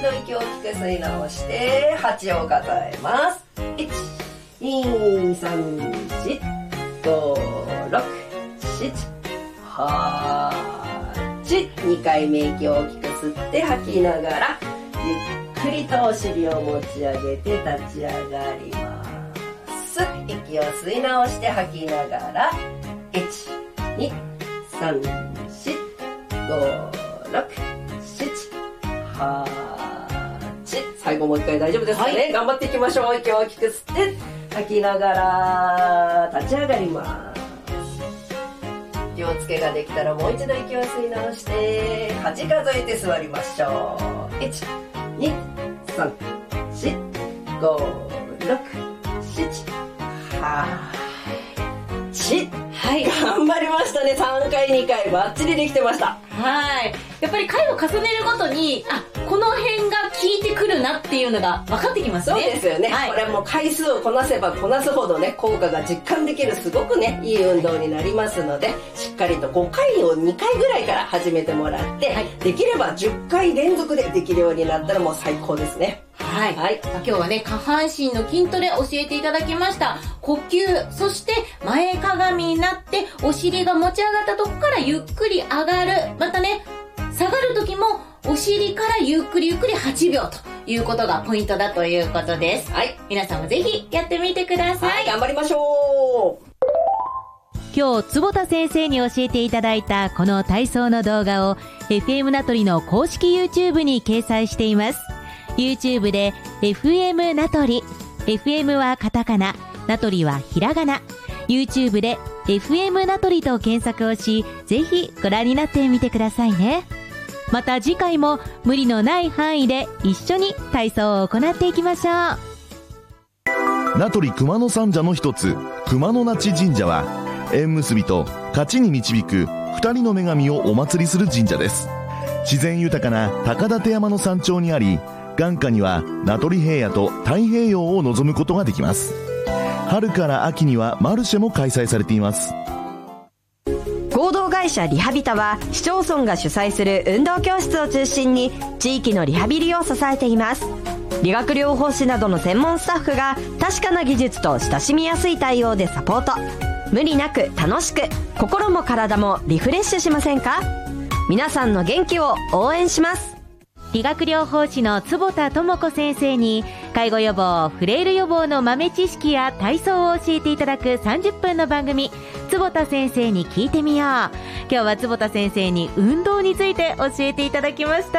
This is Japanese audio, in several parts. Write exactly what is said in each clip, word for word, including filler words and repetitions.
息を大きく吸い直してはちを数えます。いち、に、さん、よん、ご、ろく、しち、はち。にかいめ息を大きく吸って吐きながらゆっくりとお尻を持ち上げて立ち上がります。息を吸い直して吐きながらいち、に、さん、よん、ご、ろく、しち、はち。最後もう一回大丈夫ですかね、はい、頑張っていきましょう。息を大きく吸って吐きながら立ち上がります。気をつけができたらもう一度息を吸い直してはち数えて座りましょう。いち、に、さん、よん、ご、ろく、しち、はち。はい、頑張りましたね。さんかいにかいバッチリできてました。 はい、やっぱり回を重ねるごとにあこの辺が効いてくるなっていうのが分かってきますね。 そうですよね、はい、これはもう回数をこなせばこなすほどね効果が実感できるすごくねいい運動になりますので、しっかりとごかいをにかいぐらいから始めてもらって、はい、できればじゅっかい連続でできるようになったらもう最高ですね。 はい、はい、今日はね下半身の筋トレ教えていただきました。呼吸、そして前かがみになってお尻が持ち上がったとこからゆっくり上がる、またね下がる時もお尻からゆっくりゆっくりはちびょうということがポイントだということです。はい、皆さんもぜひやってみてください。 はい、頑張りましょう。 今日坪田先生に教えていただいたこの体操の動画を エフエム 名取の公式 YouTube に掲載しています。 YouTube で エフエム 名取、 エフエム はカタカナ、名取はひらがな、 YouTube で エフエム 名取と検索をし、ぜひご覧になってみてくださいね。また次回も無理のない範囲で一緒に体操を行っていきましょう。 名取熊野三社の一つ熊野那智神社は縁結びと勝ちに導く二人の女神をお祭りする神社です。自然豊かな高立山の山頂にあり、眼下には名取平野と太平洋を望むことができます。春から秋にはマルシェも開催されています。 合同会社リハビタは市町村が主催する運動教室を中心に地域のリハビリを支えています。理学療法士などの専門スタッフが確かな技術と親しみやすい対応でサポート。無理なく楽しく心も体もリフレッシュしませんか？皆さんの元気を応援します。 理学療法士の坪田智子先生に介護予防、フレイル予防の豆知識や体操を教えていただくさんじゅっぷんの番組、坪田先生に聞いてみよう。今日は坪田先生に運動について教えていただきました。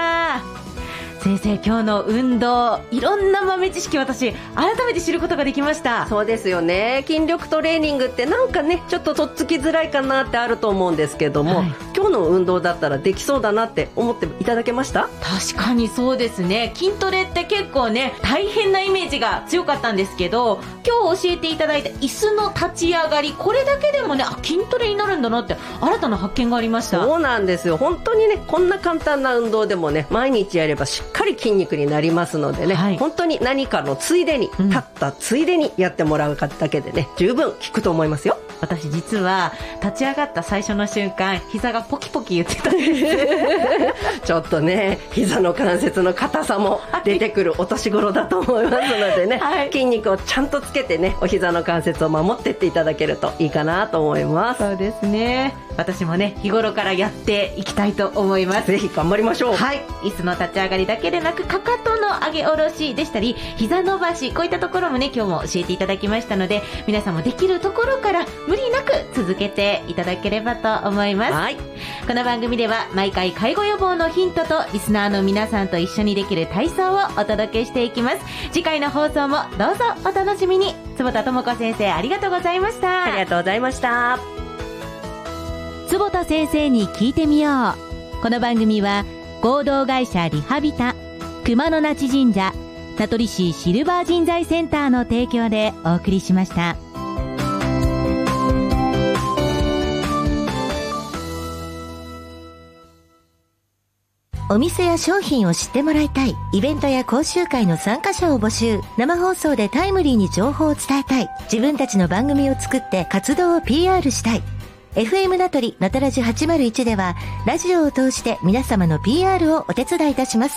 先生、今日の運動いろんな豆知識私改めて知ることができました。 そうですよね。筋力トレーニングってなんかねちょっととっつきづらいかなってあると思うんですけども、はい、今日の運動だったらできそうだなって思っていただけました？ 確かにそうですね。筋トレって結構ね大変なイメージが強かったんですけど、今日教えていただいた椅子の立ち上がり、これだけでもねあ筋トレになるんだなって新たな発見がありました。 そうなんですよ。本当にねこんな簡単な運動でもね毎日やればしっかり筋肉になりますのでね、はい、本当に何かのついでに、うん、立ったついでにやってもらうだけでね十分効くと思いますよ。 私実は立ち上がった最初の瞬間膝がポキポキ言ってたんですちょっとね膝の関節の硬さも出てくるお年頃だと思いますのでね、はい、筋肉をちゃんとつけてねお膝の関節を守っていっていただけるといいかなと思います。 そうですね。私もね日頃からやっていきたいと思います。 ぜひ頑張りましょう。 はい、椅子の立ち上がりだけでなくかかとの上げ下ろしでしたり膝伸ばし、こういったところもね今日も教えていただきましたので、皆さんもできるところから無理なく続けていただければと思います。はい、この番組では毎回介護予防のヒントとリスナーの皆さんと一緒にできる体操をお届けしていきます。次回の放送もどうぞお楽しみに。坪田智子先生ありがとうございました。 ありがとうございました。 坪田先生に聞いてみよう。この番組は合同会社リハビタ、熊野那智神社、名取市シルバー人材センターの提供でお送りしました。 お店や商品を知ってもらいたい、イベントや講習会の参加者を募集、生放送でタイムリーに情報を伝えたい、自分たちの番組を作って活動を ピーアール したい。 エフエム 名取のたらじはちまるいちではラジオを通して皆様の ピーアール をお手伝いいたします。